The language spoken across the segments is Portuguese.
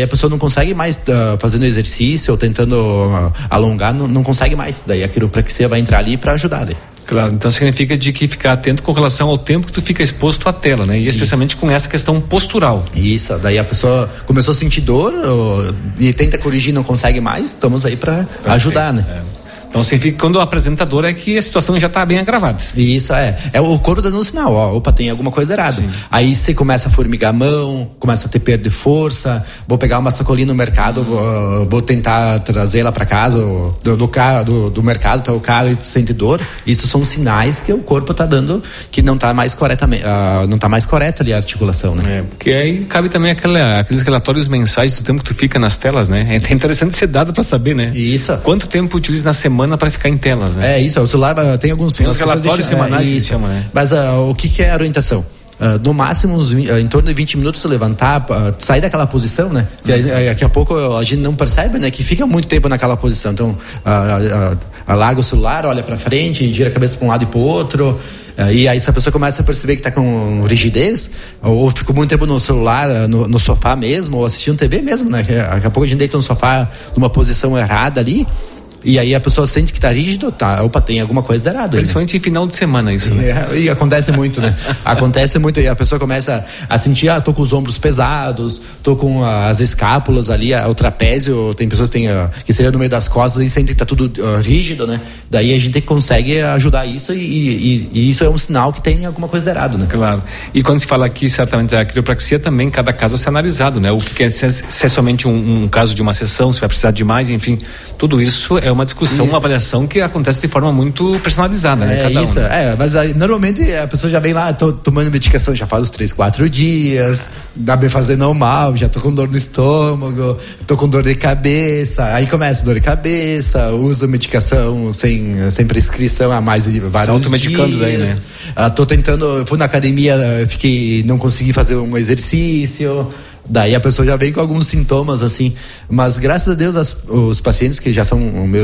a pessoa não consegue mais fazendo exercício ou tentando alongar, não consegue mais. Daí a quiropraxia vai entrar ali para ajudar. Daí. Claro, então significa de que ficar atento com relação ao tempo que tu fica exposto à tela, né? E especialmente com essa questão postural. Isso, daí a pessoa começou a sentir dor e tenta corrigir, não consegue mais, estamos aí para ajudar, né? Então significa que quando o apresentador é que a situação já está bem agravada. Isso, é o corpo dando um sinal, opa, tem alguma coisa errada. Sim. Aí você começa a formigar a mão, começa a ter perda de força, vou pegar uma sacolinha no mercado, vou tentar trazê-la para casa, do mercado, então o cara sente dor. Isso são sinais que o corpo está dando que não está mais corretamente, não está mais correta ali a articulação, né? Porque aí cabe também aqueles relatórios mensais do tempo que tu fica nas telas, né? É interessante ser dado para saber, né? Isso. Quanto tempo utiliza na semana para ficar em telas, né? Isso, o celular tem alguns relatórios semanais que chama, né? Mas o que é a orientação? No máximo em torno de 20 minutos levantar, sair daquela posição, né? Daqui a pouco a gente não percebe, né? Que fica muito tempo naquela posição. Então larga o celular, olha para frente, gira a cabeça para um lado e para o outro. E aí se a pessoa começa a perceber que está com rigidez, ou ficou muito tempo no celular, no sofá mesmo, ou assistindo TV mesmo, né? Daqui a pouco a gente deita no sofá numa posição errada ali. E aí a pessoa sente que tá rígido, opa, tem alguma coisa errada. Principalmente em final de semana isso, né? E acontece muito, né? Acontece muito e a pessoa começa a sentir, tô com os ombros pesados, tô com as escápulas ali, o trapézio, tem pessoas que seria no meio das costas e sentem que tá tudo rígido, né? Daí a gente consegue ajudar isso e isso é um sinal que tem alguma coisa errada, né? Claro. E quando se fala aqui, certamente a quiropraxia também, cada caso é ser analisado, né? O que é, se é somente um caso de uma sessão, se vai precisar de mais, enfim, tudo isso é uma discussão, uma avaliação que acontece de forma muito personalizada, né? Isso, mas aí, normalmente a pessoa já vem lá, tô tomando medicação já faz uns 3-4 dias, dá bem fazendo mal, já tô com dor no estômago, tô com dor de cabeça, aí começa dor de cabeça, uso medicação sem prescrição há mais de vários dias. Automedicando daí, né? Tô tentando, fui na academia, não consegui fazer um exercício. Daí a pessoa já vem com alguns sintomas assim, mas graças a Deus os pacientes que já são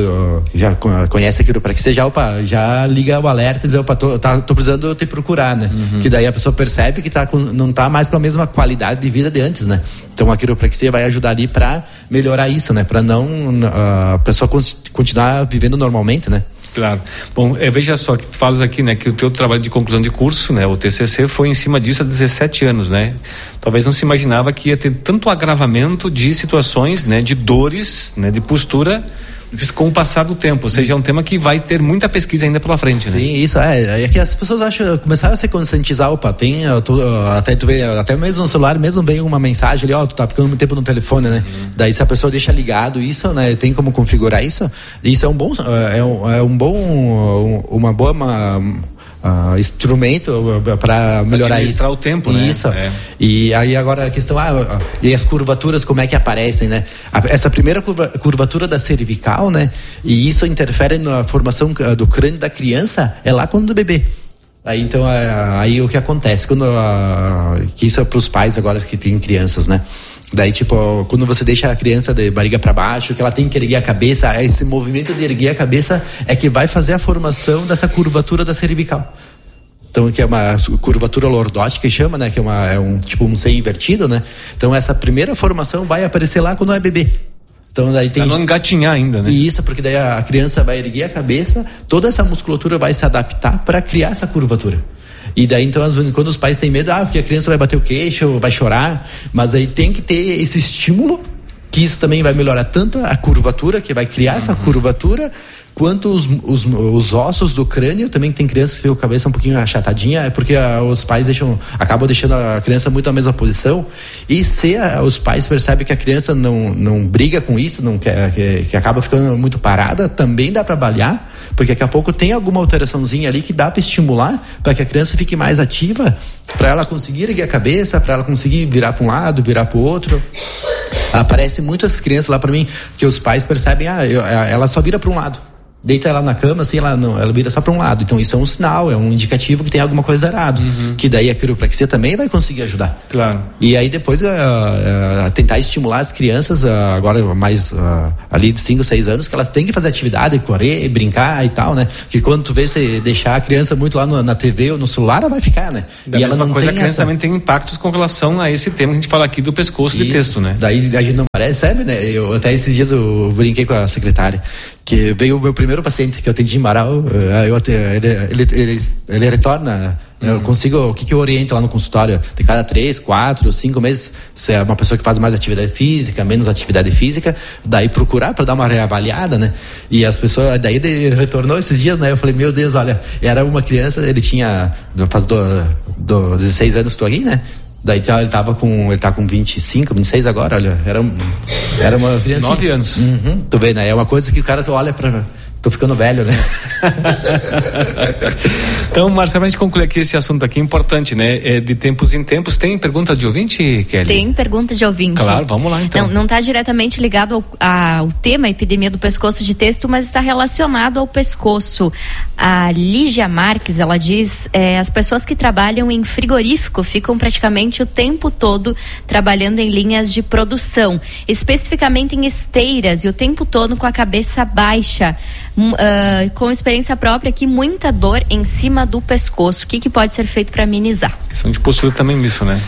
já conhecem a quiropraxia já liga o alerta e diz, tô precisando te procurar, né? Que daí a pessoa percebe que não tá mais com a mesma qualidade de vida de antes, né? Então a quiropraxia vai ajudar ali para melhorar isso, né? Para não a pessoa continuar vivendo normalmente, né? Claro. Bom, veja só que tu falas aqui, né, que o teu trabalho de conclusão de curso, né, o TCC, foi em cima disso há 17 anos, né? Talvez não se imaginava que ia ter tanto agravamento de situações, né, de dores, né, de postura com o passar do tempo, ou seja, é um tema que vai ter muita pesquisa ainda pela frente, né? Sim, isso é que as pessoas começaram a se conscientizar, até mesmo no celular, mesmo vem uma mensagem ali, tu tá ficando muito tempo no telefone, né? Daí se a pessoa deixa ligado isso, né, tem como configurar isso é uma boa instrumento para melhorar isso. Administrar o tempo, né? Isso. E aí agora a questão, e as curvaturas como é que aparecem, né? Essa primeira curvatura da cervical, né? E isso interfere na formação do crânio da criança, é lá quando do bebê. Aí então, aí o que acontece que isso é para os pais agora que têm crianças, né? Daí, quando você deixa a criança de barriga para baixo, que ela tem que erguer a cabeça, esse movimento de erguer a cabeça é que vai fazer a formação dessa curvatura da cervical. Então, que é uma curvatura lordótica que chama, né? Que é um C invertido, né? Então, essa primeira formação vai aparecer lá quando é bebê. Então, daí tem. Pra não engatinhar ainda, né? Isso, porque daí a criança vai erguer a cabeça, toda essa musculatura vai se adaptar para criar essa curvatura. E daí então quando os pais têm medo, porque a criança vai bater o queixo, vai chorar, mas aí tem que ter esse estímulo, que isso também vai melhorar tanto a curvatura, que vai criar essa curvatura, quanto os ossos do crânio. Também tem crianças que ficam com a cabeça um pouquinho achatadinha, é porque os pais acabam deixando a criança muito na mesma posição, e se os pais percebem que a criança não briga com isso, que acaba ficando muito parada, também dá para avaliar, porque daqui a pouco tem alguma alteraçãozinha ali que dá para estimular, para que a criança fique mais ativa, para ela conseguir erguer a cabeça, para ela conseguir virar para um lado, virar para o outro. Aparece muitas crianças lá para mim que os pais percebem, ela só vira para um lado. deita ela na cama, assim, ela vira só para um lado. Então isso é um sinal, é um indicativo que tem alguma coisa errado. Que daí a quiropraxia também vai conseguir ajudar. Claro. E aí depois tentar estimular as crianças, agora mais ali de 5, 6 anos, que elas têm que fazer atividade, correr, brincar e tal, né? Que quando tu vê você deixar a criança muito lá na TV ou no celular, ela vai ficar, né? Da mesma coisa, a criança também tem impactos com relação a esse tema que a gente fala aqui do pescoço de texto, né? Daí a gente não percebe, né? Até esses dias eu brinquei com a secretária, que veio o meu primeiro paciente que eu atendi em Marau, ele retorna. Eu consigo, o que eu oriento lá no consultório? De cada 3, 4, 5 meses, se é uma pessoa que faz mais atividade física, menos atividade física, daí procurar para dar uma reavaliada, né? E as pessoas, daí ele retornou esses dias, né? Eu falei, meu Deus, olha, era uma criança, ele tinha, faz 16 anos que estou aqui, né? Daí ele tá com 25, 26 agora, olha, era uma criança. 9 anos. Tu vê, né? É uma coisa que o cara olha pra... Tô ficando velho, né? Então, Marcelo, a gente conclui aqui esse assunto aqui importante, né? De tempos em tempos. Tem pergunta de ouvinte, Kelly? Tem pergunta de ouvinte. Claro, vamos lá então. Não está diretamente ligado ao tema epidemia do pescoço de texto, mas está relacionado ao pescoço. A Lígia Marques, ela diz, as pessoas que trabalham em frigorífico ficam praticamente o tempo todo trabalhando em linhas de produção, especificamente em esteiras, e o tempo todo com a cabeça baixa. Com experiência própria aqui, muita dor em cima do pescoço. O que pode ser feito para amenizar? Questão de postura também nisso, né?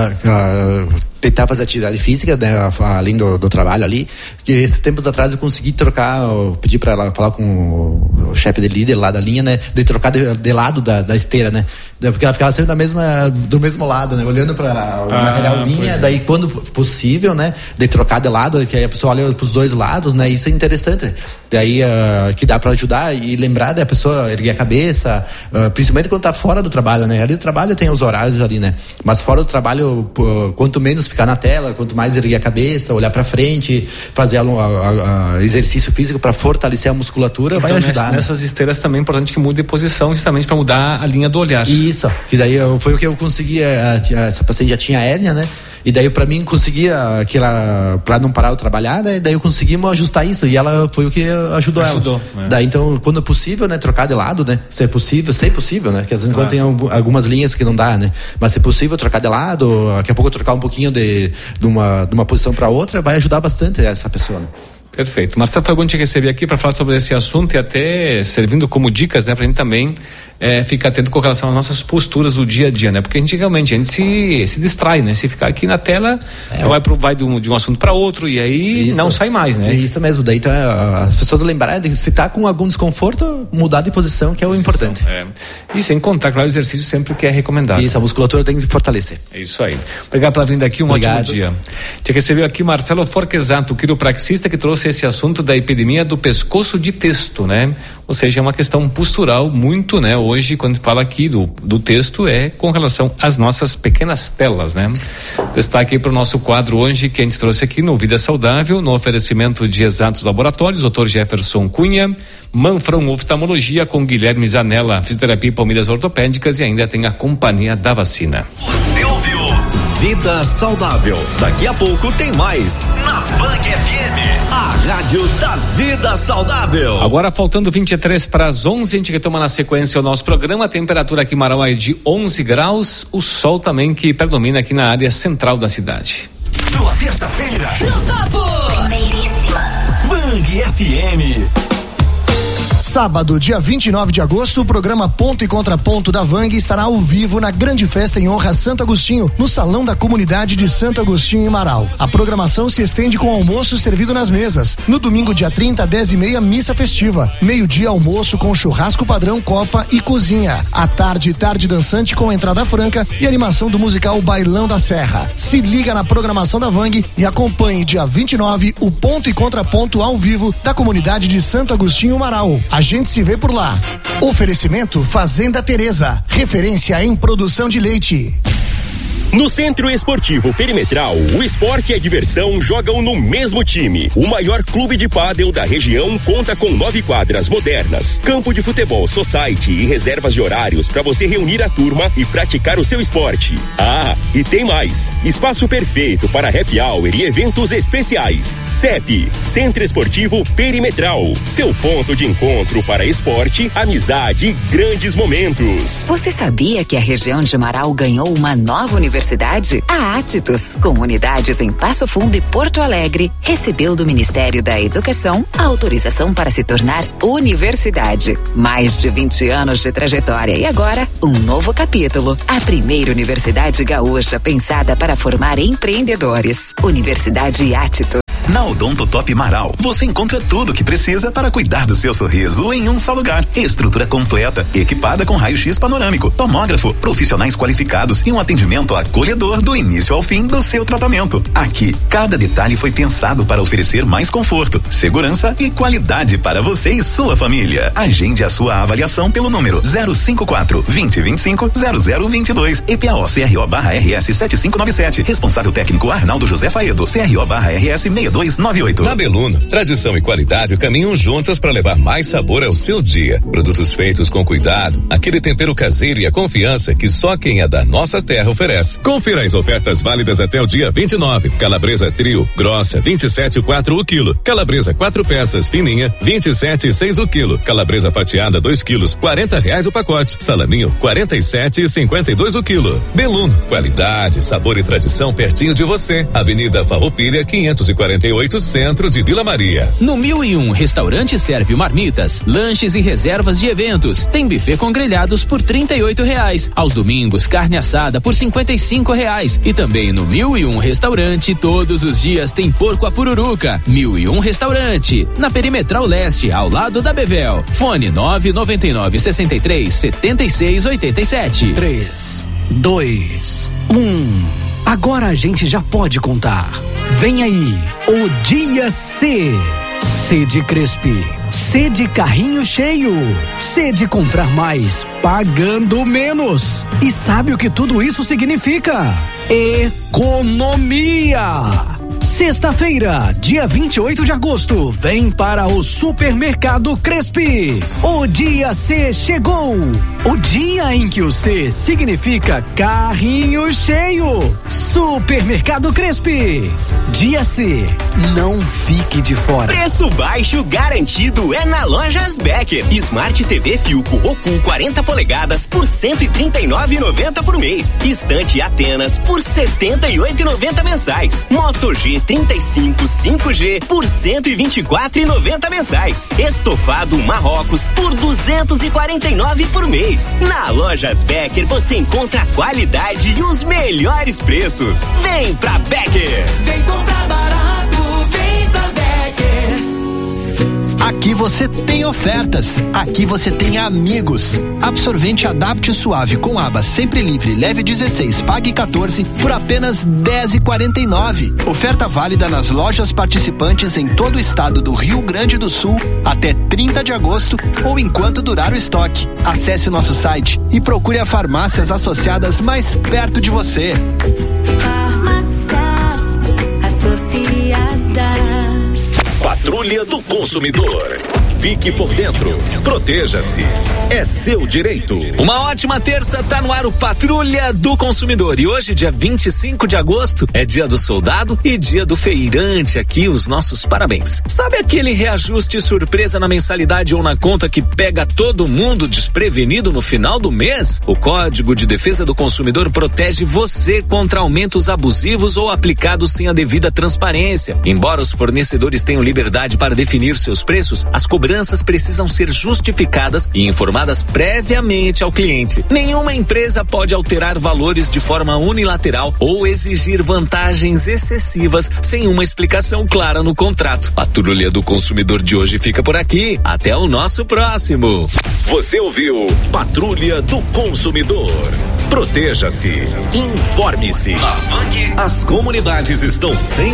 Tentar fazer atividade física, né, além do trabalho ali, que esses tempos atrás eu consegui pedi para ela falar com o chefe de líder lá da linha, né, de trocar de lado da esteira, né, porque ela ficava sempre do mesmo lado, né, olhando para o material vinha, daí quando possível, né, de trocar de lado, que aí a pessoa olha para os dois lados, né, isso é interessante, daí que dá para ajudar e lembrar da pessoa erguer a cabeça, principalmente quando tá fora do trabalho, né, ali do trabalho tem os horários ali, né, mas fora do trabalho, quanto menos ficar na tela, quanto mais erguer a cabeça, olhar para frente, fazer exercício físico para fortalecer a musculatura, então, vai ajudar. Nessas esteiras também é importante que mude de posição, justamente para mudar a linha do olhar. Isso, que daí foi o que eu consegui. Essa paciente já tinha hérnia, né? E daí para mim conseguia para não parar de trabalhar, né? Daí eu conseguimos ajustar isso e ela foi o que ajudou ela. Daí então, quando é possível, né, trocar de lado, né? Se é possível, né? Que às vezes quando tem algumas linhas que não dá, né? Mas se é possível trocar de lado, daqui a pouco trocar um pouquinho de uma posição para outra, vai ajudar bastante essa pessoa, né? Perfeito. Marcelo, foi bom te receber aqui para falar sobre esse assunto e até servindo como dicas, né, pra gente também ficar atento com relação às nossas posturas do dia a dia, né? Porque a gente realmente se distrai, né? Se ficar aqui na tela, vai de um assunto para outro e aí isso, não sai mais, né? É isso mesmo. Daí então, as pessoas lembrarem de se tá com algum desconforto, mudar de posição, que é o importante. E sem contar, claro, o exercício sempre que é recomendado. Isso, a musculatura tem que fortalecer. É isso aí. Obrigado pela vinda aqui, ótimo dia. Te recebeu aqui Marcelo Forquesato, quiropraxista, que trouxe esse assunto da epidemia do pescoço de texto, né? Ou seja, é uma questão postural muito, né? Hoje, quando se fala aqui do texto, é com relação às nossas pequenas telas, né? Destaque aí para o nosso quadro hoje, que a gente trouxe aqui no Vida Saudável, no oferecimento de Exatos Laboratórios, Dr. Jefferson Cunha, Manfrão Oftalmologia com Guilherme Zanella, Fisioterapia e Palmeiras Ortopédicas e ainda tem a Companhia da Vacina. Você ouviu Vida Saudável. Daqui a pouco tem mais na Vang FM, a rádio da Vida Saudável. Agora faltando 23 para as 11, a gente retoma na sequência o nosso programa. A temperatura aqui em Marau é de 11 graus, o sol também que predomina aqui na área central da cidade. Sua terça-feira no topo. Primeiríssima. Vang FM. Sábado, dia 29 de agosto, o programa Ponto e Contraponto da Vang estará ao vivo na grande festa em honra a Santo Agostinho, no Salão da Comunidade de Santo Agostinho em Marau. A programação se estende com almoço servido nas mesas. No domingo, dia 30, 10h30, missa festiva. Meio-dia, almoço com churrasco padrão, copa e cozinha. À tarde, tarde dançante com entrada franca e animação do musical Bailão da Serra. Se liga na programação da Vang e acompanhe dia 29 o Ponto e Contraponto ao vivo da comunidade de Santo Agostinho Marau. A gente se vê por lá. Oferecimento Fazenda Teresa, referência em produção de leite. No Centro Esportivo Perimetral, o esporte e a diversão jogam no mesmo time. O maior clube de pádel da região conta com 9 quadras modernas, campo de futebol society e reservas de horários para você reunir a turma e praticar o seu esporte. Ah, e tem mais. Espaço perfeito para happy hour e eventos especiais. CEP, Centro Esportivo Perimetral. Seu ponto de encontro para esporte, amizade e grandes momentos. Você sabia que a região de Marau ganhou uma nova universidade? A Atitus, com unidades em Passo Fundo e Porto Alegre, recebeu do Ministério da Educação a autorização para se tornar universidade. Mais de 20 anos de trajetória e agora um novo capítulo. A primeira universidade gaúcha pensada para formar empreendedores. Universidade Atitus. Na Odonto Top Marau, você encontra tudo o que precisa para cuidar do seu sorriso em um só lugar. Estrutura completa, equipada com raio-x panorâmico, tomógrafo, profissionais qualificados e um atendimento acolhedor do início ao fim do seu tratamento. Aqui, cada detalhe foi pensado para oferecer mais conforto, segurança e qualidade para você e sua família. Agende a sua avaliação pelo número 054 2025 0022 EPAO-CRO/RS 7597. Responsável técnico Arnaldo José Faedo, CRO/RS 6298. Na Beluno, tradição e qualidade caminham juntas para levar mais sabor ao seu dia. Produtos feitos com cuidado, aquele tempero caseiro e a confiança que só quem é da nossa terra oferece. Confira as ofertas válidas até o dia 29. Calabresa trio, grossa, 27,4 o quilo. Calabresa 4 peças, fininha, 27,6 o quilo. Calabresa fatiada 2 quilos, R$40 o pacote. Salaminho, 47,52 o quilo. Beluno, qualidade, sabor e tradição pertinho de você. Avenida Farroupilha 548, Centro de Vila Maria. No 1001 Restaurante serve marmitas, lanches e reservas de eventos. Tem buffet com grelhados por R$38. Aos domingos, carne assada por R$55. E também no 1001 Restaurante, todos os dias tem porco à pururuca. 1001 Restaurante, na Perimetral Leste, ao lado da Bevel. Fone 999 63 76 87. 3, 2, 1. Agora a gente já pode contar. Vem aí, o Dia C. C de Crespi, C de carrinho cheio, C de comprar mais, pagando menos. E sabe o que tudo isso significa? Economia! Sexta-feira, dia 28 de agosto, vem para o Supermercado Crespi. O Dia C chegou. O dia em que o C significa carrinho cheio. Supermercado Crespi. Dia C, não fique de fora. Preço baixo garantido é na Lojas Becker. Smart TV Filco Roku 40 polegadas por R$139,90 por mês. Estante Atenas por R$78,90 mensais. Moto G 35 5G por R$124,90 mensais. Estofado Marrocos por R$249 por mês. Na Lojas Becker você encontra a qualidade e os melhores preços. Vem pra Becker. Vem comprar barato, vem pra Becker. Aqui você tem ofertas, aqui você tem amigos. Absorvente Adapte Suave com aba sempre livre, leve 16, pague 14 por apenas R$10,49. Oferta válida nas lojas participantes em todo o estado do Rio Grande do Sul até 30 de agosto ou enquanto durar o estoque. Acesse o nosso site e procure as farmácias associadas mais perto de você. Farmácias Associadas. Patrulha do Consumidor. Fique por dentro. Proteja-se. É seu direito. Uma ótima terça, tá no ar o Patrulha do Consumidor. E hoje, dia 25 de agosto, é dia do soldado e dia do feirante. Aqui, os nossos parabéns. Sabe aquele reajuste surpresa na mensalidade ou na conta que pega todo mundo desprevenido no final do mês? O Código de Defesa do Consumidor protege você contra aumentos abusivos ou aplicados sem a devida transparência. Embora os fornecedores tenham liberdade para definir seus preços, as cobranças precisam ser justificadas e informadas previamente ao cliente. Nenhuma empresa pode alterar valores de forma unilateral ou exigir vantagens excessivas sem uma explicação clara no contrato. A Patrulha do Consumidor de hoje fica por aqui. Até o nosso próximo. Você ouviu Patrulha do Consumidor. Proteja-se. Informe-se. Na Vang, as comunidades estão sempre